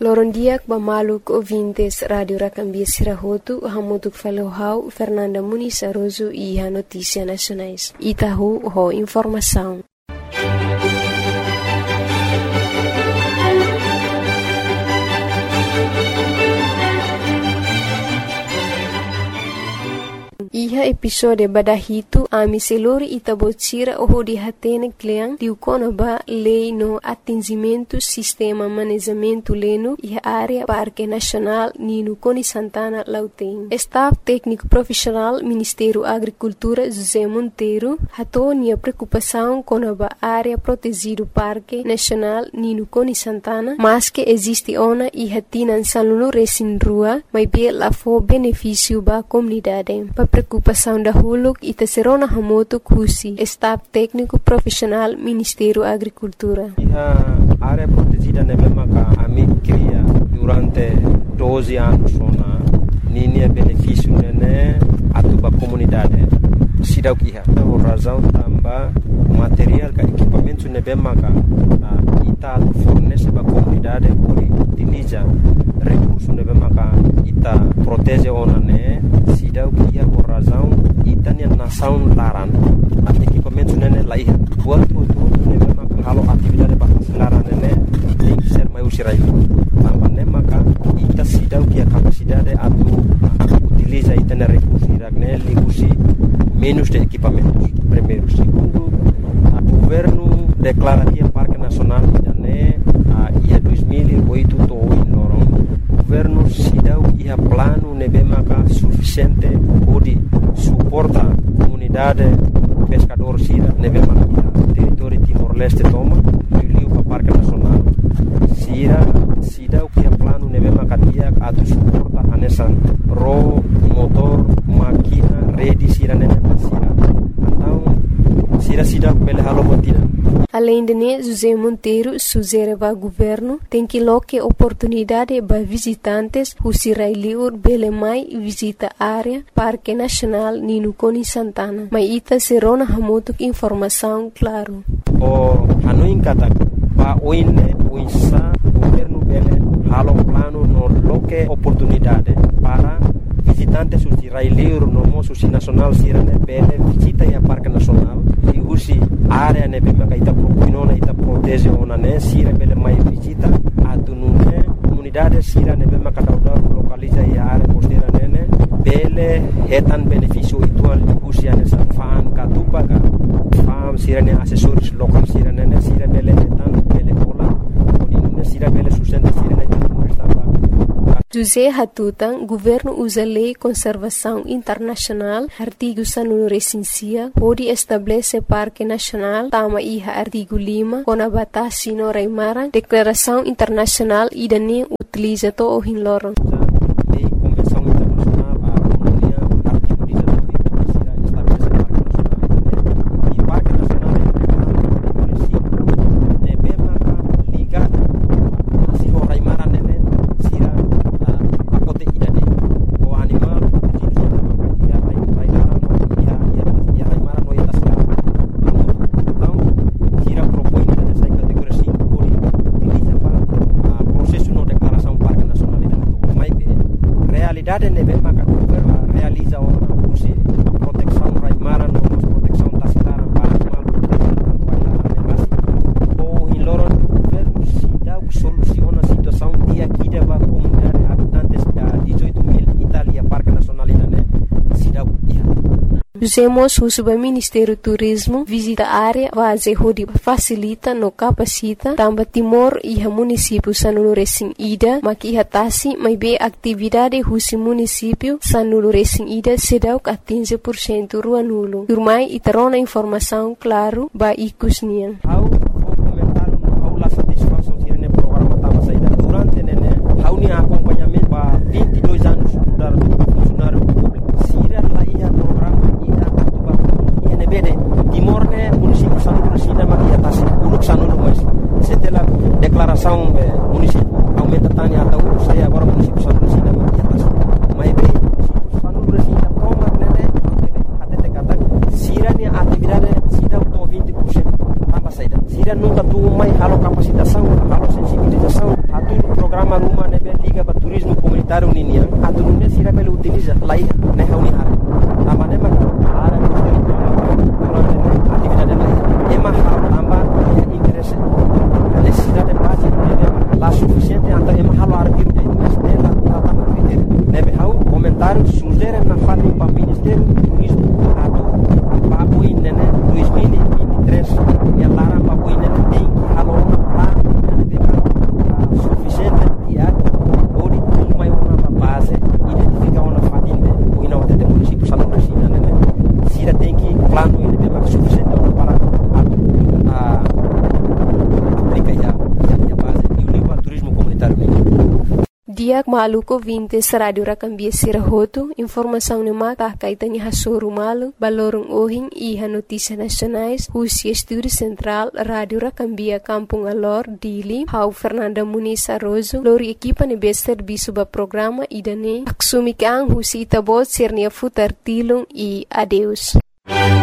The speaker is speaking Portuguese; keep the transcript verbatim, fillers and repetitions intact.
Lorondiak bamaluk ouvintes Radio Racambia Sirahotu, Hamutuk Falohau, Fernanda Muniz Aroso e a Notícia Nacionais. Itahu, ho informação. Iha episode badahito ami selori itabotira oho di hatene kleang diukona ba lei no atingimento sistema manejamento leno iha área Parque Nacional Nino Coni Santana Lauteng. Staff técnico profissional Ministério Agricultura José Monteiro hatonia preocupação com a área protegido Parque Nacional Nino Coni Santana, mas que existe ona iha tinan salunu resin rua, mas bem lá for benefício ba comunidade. Preocupação da Huluk e Tesserona Hamoto Kusi, Staff Técnico Profissional Ministério Agricultura. A área protegida ne mesma que a mim cria durante doze anos na linha benefício né a tua comunidade. Sidau kia, por razão também material que equipamento ne mesma que ita fornece para a comunidade por utiliza recurso ne mesma que ita protege ona né sidau kia por razão ita ne nação laran a equipamento ne lá ia buat tudo ne mesma que halo atividade para laran né tem que ser mais usirai também ne maka ita sidau kia capacidade atu utiliza ita ne recurso né ligusi menos de equipamentos. Primeiro, segundo, o governo declara que o Parque Nacional né a dois mil e oito to em Lorong. O governo se dá o plano nebemaka suficiente para suportar a comunidade pescador sira nebemaka território Timor-Leste toma e o Parque Nacional. Sira se dá o plano nebemaka dia a suportar a nessa ro motor máquina rede sira nebemaka sira. Então sira sida pele halo botina. Além de né, José Monteiro sugere ao governo tem que loque oportunidade para visitantes who sirai liur bele mai visita área Parque Nacional Nino Coni Santana. Mas ita serona hamotuk informação claro. O hanuin kata pa oine uinsa governo bele halo plano no loque oportunidade para visitantes who sirai liur no mo susi nacional sirane bele visita ya Parque Nacional e usi área ne bema kaita propinona ita protege ona ne sira bele mai visita atunune comunidade sira ne bema kadauda localiza ya área costeira nene bele hetan benefício itual usi ane sa fan katupa ka fam sira ne assessores local sira nene sira bele hetan bele pola odine sira bele sustenta sira ne José Hatutan, governo usa lei conservação internacional, artigo sanunu recensia, pode estabelecer Parque Nacional, tama iha artigo lima, com a batasi no Reimarang, declaração internacional e dani utiliza to o hinloron. Usemos o Subministério Turismo visita a área vaze hodi facilita no capacita tamba Timor iha município sanulu resin ida maki iha tasi mai be atividade husi município sanulu resin ida sedau quinze por cento rua nulo. Turmai itarona informação claro ba ikusnian. How comentar how la satisfação tirene programa tava saída durante nene how ni acompanhamento ba vinte e dois anos mudar funcionário público. Sira la iha programa bede Timor ne município sanulu resina maki atas uruk sanulu mas setelah declaração município aumenta tani atau saya agora município sanulu resina maki atas mai be município sanulu resina toma nene até kata sira ni atividade sida to vinte por cento tambah saida sira nunca tu mai halo capacitação halo sensibilização atu programa rumah Tiak maluko vintes Radio Rakambia Sirahoto, informação no mata kaitani hasoru malu, balorong ohing iha notícias nacionais, Rússia Estúdio Central, Rádio Rakambia Kampung Alor, Dili, Hau Fernanda Muniz Arrozo, lori equipa ne bester bisuba programa idane, aksumi kang husi itabot sernia futar tilung e adeus.